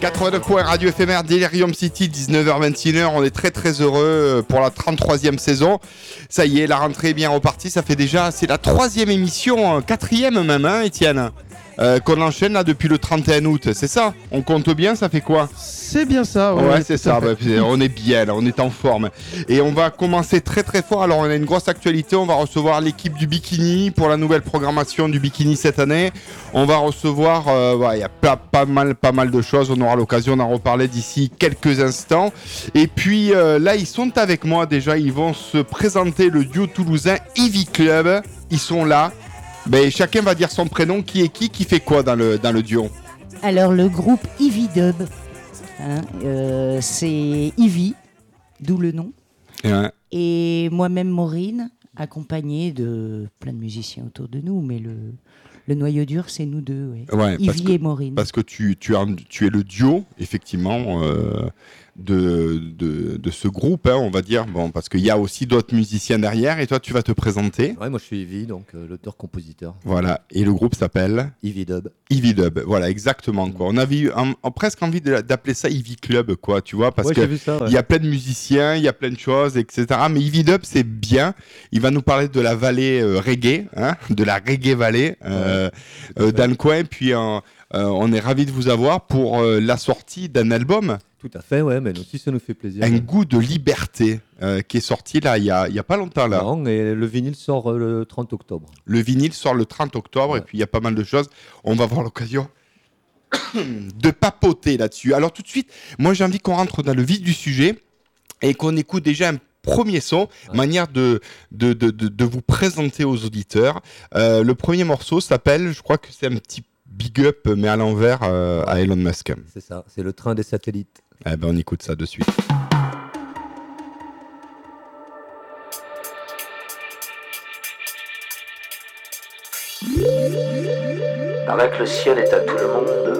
89 points Radio éphémère Delirium City, 19h-21h. On est très très heureux pour la 33e saison. Ça y est, la rentrée est bien repartie. Ça fait déjà, c'est la 3e émission, 4e même, hein, Étienne, qu'on enchaîne là depuis le 31 août. C'est ça? On compte bien, ça fait quoi? C'est bien ça. Ouais, c'est ça. Bah, on est bien là, on est en forme. Et on va commencer très très fort. Alors, on a une grosse actualité. On va recevoir l'équipe du Bikini pour la nouvelle programmation du Bikini cette année. On va recevoir, il y a pas mal de choses. On aura l'occasion d'en reparler d'ici quelques instants. Et puis là, ils sont avec moi déjà. Ils vont se présenter, le duo toulousain Ivy Club. Ils sont là. Ben, chacun va dire son prénom. Qui est qui fait quoi dans le duo? Alors, le groupe Ivy Dub, c'est Ivy, d'où le nom. Ouais. Et moi-même, Maureen, accompagnée de plein de musiciens autour de nous, mais le noyau dur, c'est nous deux, Ouais, Ivy et Maureen. Parce que tu es le duo, effectivement, de ce groupe, hein, on va dire. Bon, parce qu'il y a aussi d'autres musiciens derrière, et toi, tu vas te présenter. Ouais, moi je suis Ivy, donc l'auteur-compositeur. Voilà, et le groupe s'appelle Ivy Dub. Ivy Dub, voilà, exactement, quoi. On avait eu presque envie d'appeler ça Ivy Club, quoi, tu vois, parce que il y a plein de musiciens, il y a plein de choses, etc. Mais Ivy Dub, c'est bien. Il va nous parler de la vallée reggae, hein, de la reggae valley, dans le coin. Puis on est ravis de vous avoir pour la sortie d'un album. Tout à fait, ouais, mais aussi ça nous fait plaisir. Un goût de liberté qui est sorti là, il y a pas longtemps là. Non, et le vinyle sort le 30 octobre. Le vinyle sort le 30 octobre, ouais. Et puis il y a pas mal de choses. On va avoir l'occasion de papoter là-dessus. Alors tout de suite, moi j'ai envie qu'on rentre dans le vif du sujet et qu'on écoute déjà un premier son, manière de vous présenter aux auditeurs. Le premier morceau s'appelle, je crois que c'est un petit big up, mais à l'envers, à Elon Musk. C'est ça, c'est le train des satellites. Eh ben, on écoute ça de suite. Paraît que le ciel est à tout le monde.